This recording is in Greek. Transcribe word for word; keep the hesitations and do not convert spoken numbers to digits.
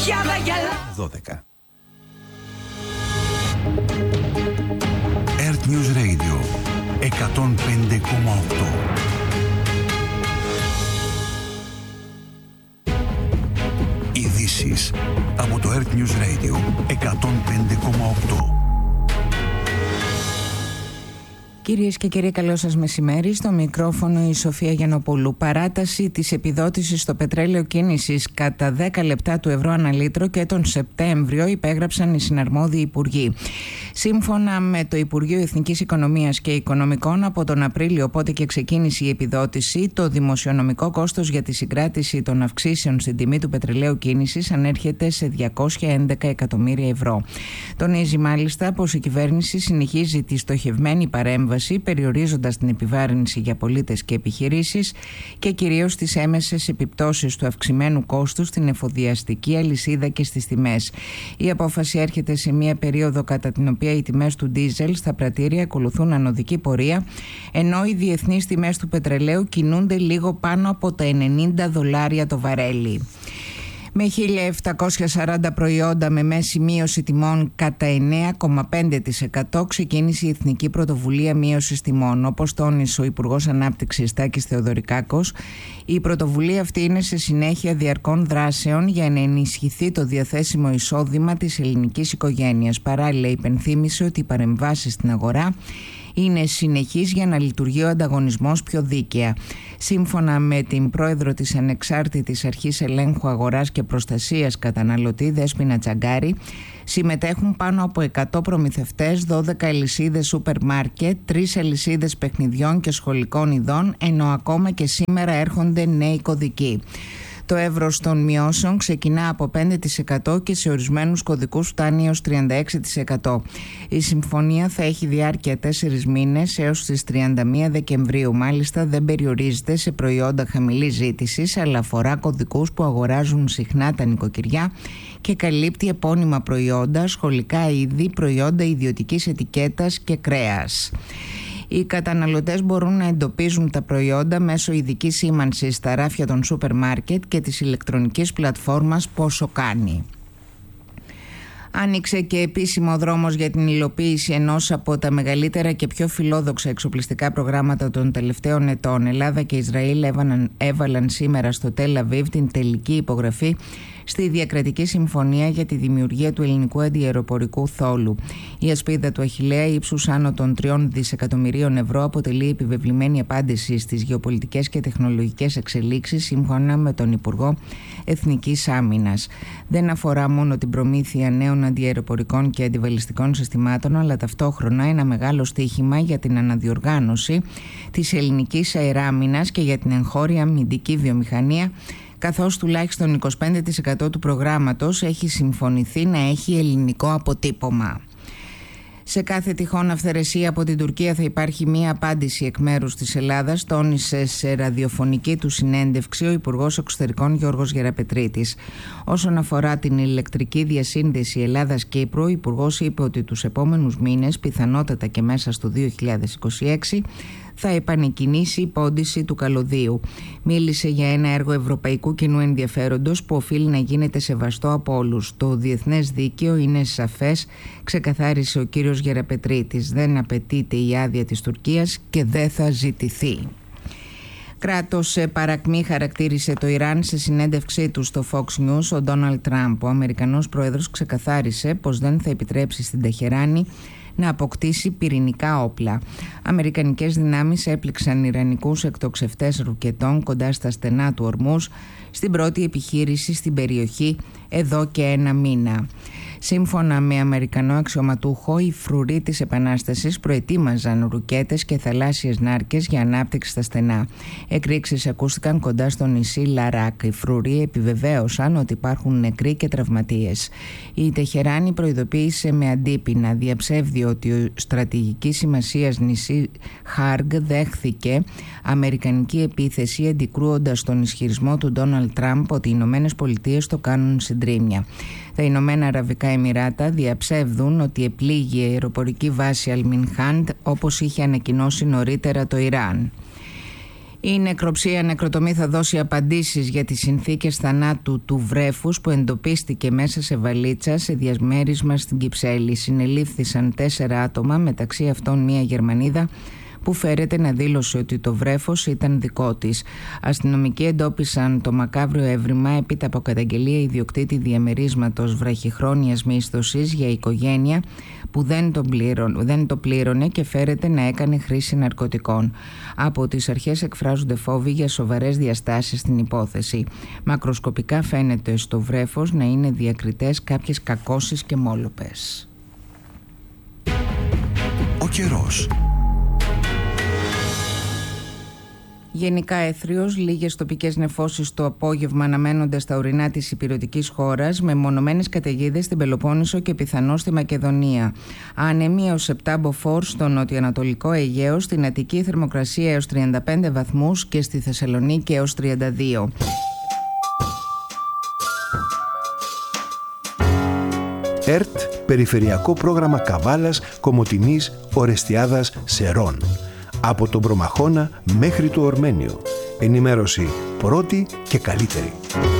δώδεκα. Earth News Radio εκατόν πέντε κόμμα οκτώ. Ειδήσεις από το Earth News Radio εκατόν πέντε κόμμα οκτώ. Κυρίες και κύριοι, καλό σας μεσημέρι. Στο μικρόφωνο η Σοφία Γιαννοπούλου. Παράταση της επιδότησης στο πετρέλαιο κίνησης κατά δέκα λεπτά του ευρώ ανά λίτρο και τον Σεπτέμβριο υπέγραψαν οι συναρμόδιοι υπουργοί. Σύμφωνα με το Υπουργείο Εθνικής Οικονομίας και Οικονομικών, από τον Απρίλιο, οπότε και ξεκίνησε η επιδότηση, το δημοσιονομικό κόστος για τη συγκράτηση των αυξήσεων στην τιμή του πετρελαίου κίνησης ανέρχεται σε διακόσια έντεκα εκατομμύρια ευρώ. Τονίζει μάλιστα πως η κυβέρνηση συνεχίζει τη στοχευμένη παρέμβαση, περιορίζοντας την επιβάρυνση για πολίτες και επιχειρήσεις και κυρίως τις έμεσες επιπτώσεις του αυξημένου κόστους στην εφοδιαστική αλυσίδα και στις τιμές. Η απόφαση έρχεται σε μια περίοδο κατά την οποία οι τιμές του ντίζελ στα πρατήρια ακολουθούν ανωδική πορεία, ενώ οι διεθνείς τιμές του πετρελαίου κινούνται λίγο πάνω από τα ενενήντα δολάρια το βαρέλι. Με χίλια επτακόσια σαράντα προϊόντα με μέση μείωση τιμών κατά εννέα κόμμα πέντε τοις εκατό ξεκίνησε η Εθνική Πρωτοβουλία Μείωσης Τιμών. Όπως τόνισε ο Υπουργός Ανάπτυξης Τάκης Θεοδωρικάκος, η πρωτοβουλία αυτή είναι σε συνέχεια διαρκών δράσεων για να ενισχυθεί το διαθέσιμο εισόδημα της ελληνικής οικογένειας. Παράλληλα, υπενθύμησε ότι οι παρεμβάσεις στην αγορά είναι συνεχής για να λειτουργεί ο ανταγωνισμός πιο δίκαια. Σύμφωνα με την πρόεδρο της Ανεξάρτητης Αρχής Ελέγχου Αγοράς και Προστασίας Καταναλωτή, Δέσποινα Τσαγκάρη, συμμετέχουν πάνω από εκατό προμηθευτές, δώδεκα αλυσίδες σούπερ μάρκετ, τρεις αλυσίδες παιχνιδιών και σχολικών ειδών, ενώ ακόμα και σήμερα έρχονται νέοι κωδικοί. Το εύρος των μειώσεων ξεκινά από πέντε τοις εκατό και σε ορισμένους κωδικούς φτάνει έως τριάντα έξι τοις εκατό. Η συμφωνία θα έχει διάρκεια τέσσερις μήνες έως τις τριάντα μία Δεκεμβρίου. Μάλιστα δεν περιορίζεται σε προϊόντα χαμηλής ζήτησης, αλλά αφορά κωδικούς που αγοράζουν συχνά τα νοικοκυριά και καλύπτει επώνυμα προϊόντα, σχολικά είδη, προϊόντα ιδιωτικής ετικέτας και κρέας. Οι καταναλωτές μπορούν να εντοπίζουν τα προϊόντα μέσω ειδικής σήμανσης στα ράφια των σούπερ μάρκετ και της ηλεκτρονικής πλατφόρμας Πόσο Κάνει. Άνοιξε και επίσημο δρόμος για την υλοποίηση ενός από τα μεγαλύτερα και πιο φιλόδοξα εξοπλιστικά προγράμματα των τελευταίων ετών. Ελλάδα και Ισραήλ έβαλαν, έβαλαν σήμερα στο Τελ Αβίβ την τελική υπογραφή στη διακρατική συμφωνία για τη δημιουργία του ελληνικού αντιαεροπορικού θόλου. Η ασπίδα του Αχιλλέα ύψους άνω των τριών δισεκατομμυρίων ευρώ αποτελεί επιβεβλημένη απάντηση στις γεωπολιτικές και τεχνολογικές εξελίξεις, σύμφωνα με τον Υπουργό Εθνικής Άμυνας. Δεν αφορά μόνο την προμήθεια νέων αντιαεροπορικών και αντιβαλιστικών συστημάτων, αλλά ταυτόχρονα ένα μεγάλο στίχημα για την αναδιοργάνωση της ελληνικής αεράμυνας και για την εγχώρια αμυντική βιομηχανία, καθώς τουλάχιστον είκοσι πέντε τοις εκατό του προγράμματος έχει συμφωνηθεί να έχει ελληνικό αποτύπωμα. Σε κάθε τυχόν αυθαιρεσία από την Τουρκία θα υπάρχει μία απάντηση εκ μέρους της Ελλάδας, τόνισε σε ραδιοφωνική του συνέντευξη ο Υπουργός Εξωτερικών Γιώργος Γεραπετρίτης. Όσον αφορά την ηλεκτρική διασύνδεση Ελλάδας-Κύπρου, ο Υπουργός είπε ότι τους επόμενους μήνες, πιθανότατα και μέσα στο δύο χιλιάδες είκοσι έξι, θα επανεκκινήσει η πόντιση του καλωδίου. Μίλησε για ένα έργο ευρωπαϊκού κοινού ενδιαφέροντος που οφείλει να γίνεται σεβαστό από όλους. Το διεθνές δίκαιο είναι σαφές, ξεκαθάρισε ο κύριος Γεραπετρίτης. Δεν απαιτείται η άδεια της Τουρκίας και δεν θα ζητηθεί. Κράτος σε παρακμή χαρακτήρισε το Ιράν σε συνέντευξή του στο Fox News ο Ντόναλντ Τραμπ. Ο Αμερικανός πρόεδρος ξεκαθάρισε πως δεν θα επιτρέψει στην Τεχεράνη να αποκτήσει πυρηνικά όπλα. Αμερικανικές δυνάμεις έπληξαν ιρανικούς εκτοξευτές ρουκετών κοντά στα στενά του Ορμούς στην πρώτη επιχείρηση στην περιοχή εδώ και ένα μήνα. Σύμφωνα με Αμερικανό αξιωματούχο, οι φρουροί της Επανάστασης προετοίμαζαν ρουκέτες και θαλάσσιες νάρκες για ανάπτυξη στα στενά. Εκρήξεις ακούστηκαν κοντά στο νησί Λαράκ. Οι φρουροί επιβεβαίωσαν ότι υπάρχουν νεκροί και τραυματίες. Η Τεχεράνη προειδοποίησε με αντίπεινα. Διαψεύδει ότι ο στρατηγικής σημασίας νησί Χάργκ δέχθηκε αμερικανική επίθεση, αντικρούοντας τον ισχυρισμό του Ντόναλντ Τραμπ ότι οι Ηνωμένες Πολιτείες το κάνουν συντρίμμια. Τα Ηνωμένα Αραβικά Εμιράτα διαψεύδουν ότι επλήγει η αεροπορική βάση Αλμινχάντ όπως είχε ανακοινώσει νωρίτερα το Ιράν. Η νεκροψία νεκροτομή θα δώσει απαντήσεις για τις συνθήκες θανάτου του βρέφους που εντοπίστηκε μέσα σε βαλίτσα σε διαμέρισμα στην Κυψέλη. Συνελήφθησαν τέσσερα άτομα, μεταξύ αυτών μία Γερμανίδα που φέρεται να δήλωσε ότι το βρέφος ήταν δικό της. Αστυνομικοί εντόπισαν το μακάβριο έβριμα έπειτα από καταγγελία ιδιοκτήτη διαμερίσματος βραχυχρόνιας μίσθωσης για οικογένεια που δεν, τον πλήρων, δεν το πλήρωνε και φέρεται να έκανε χρήση ναρκωτικών. Από τις αρχές εκφράζονται φόβοι για σοβαρές διαστάσεις στην υπόθεση. Μακροσκοπικά φαίνεται στο βρέφος να είναι διακριτές κάποιες κακώσεις και μόλοπες. Ο καιρός. Γενικά έθριος, λίγες τοπικές νεφώσεις το απόγευμα αναμένονται στα ορεινά της ηπειρωτικής χώρας με μονομένες καταιγίδες στην Πελοπόννησο και πιθανώς στη Μακεδονία. Άνεμοι έως επτά μποφόρ στο νοτιοανατολικό Αιγαίο, στην Αττική θερμοκρασία έως τριάντα πέντε βαθμούς και στη Θεσσαλονίκη έως τριάντα δύο. ΕΡΤ, Περιφερειακό Πρόγραμμα Καβάλας, Κομοτηνής, Ορεστιάδας, Σερών. Από τον Προμαχώνα μέχρι το Ορμένιο. Ενημέρωση πρώτη και καλύτερη.